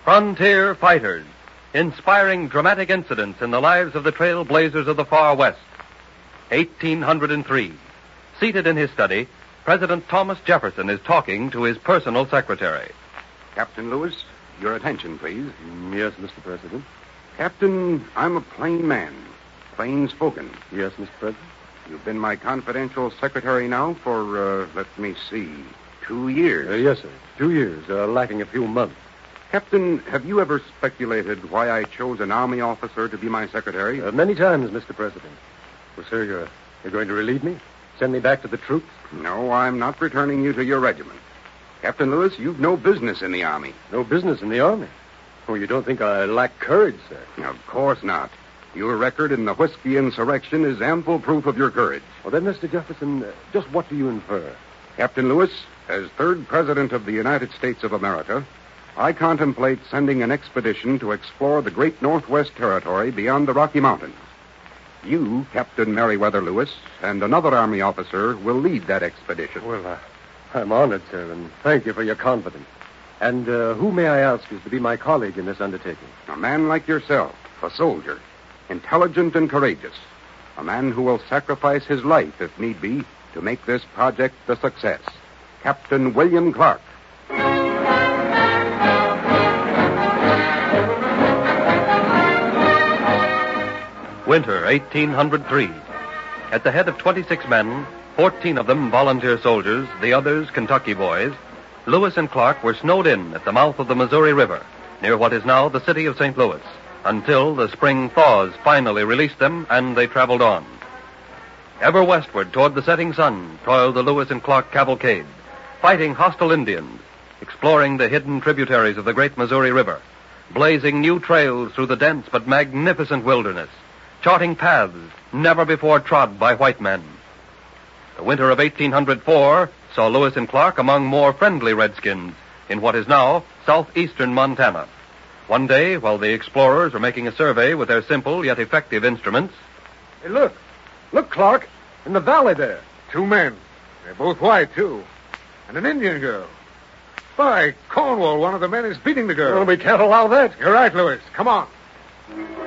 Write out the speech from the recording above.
Frontier Fighters, inspiring dramatic incidents in the lives of the trailblazers of the far west. 1803. Seated in his study, President Thomas Jefferson is talking to his personal secretary. Captain Lewis, your attention, please. Yes, Mr. President. Captain, I'm a plain man. Plain spoken. Yes, Mr. President. You've been my confidential secretary now for, let me see, 2 years. Yes, sir. 2 years, lacking a few months. Captain, have you ever speculated why I chose an Army officer to be my secretary? Many times, Mr. President. Well, sir, you're going to relieve me? Send me back to the troops? No, I'm not returning you to your regiment. Captain Lewis, you've no business in the Army. No business in the Army? Oh, you don't think I lack courage, sir? Of course not. Your record in the whiskey insurrection is ample proof of your courage. Well, then, Mr. Jefferson, just what do you infer? Captain Lewis, as third President of the United States of America, I contemplate sending an expedition to explore the great Northwest Territory beyond the Rocky Mountains. You, Captain Meriwether Lewis, and another Army officer will lead that expedition. Well, I'm honored, sir, and thank you for your confidence. And who, may I ask, is to be my colleague in this undertaking? A man like yourself, a soldier, intelligent and courageous. A man who will sacrifice his life, if need be, to make this project a success. Captain William Clark. Winter 1803. At the head of 26 men, 14 of them volunteer soldiers, the others Kentucky boys, Lewis and Clark were snowed in at the mouth of the Missouri River, near what is now the city of St. Louis, until the spring thaws finally released them and they traveled on. Ever westward toward the setting sun toiled the Lewis and Clark cavalcade, fighting hostile Indians, exploring the hidden tributaries of the great Missouri River, blazing new trails through the dense but magnificent wilderness, charting paths never before trod by white men. The winter of 1804 saw Lewis and Clark among more friendly redskins in what is now southeastern Montana. One day, while the explorers were making a survey with their simple yet effective instruments... Hey, look. Look, Clark. In the valley there. 2 men. They're both white, too. And an Indian girl. By Cornwall, one of the men is beating the girl. Well, we can't allow that. You're right, Lewis. Come on.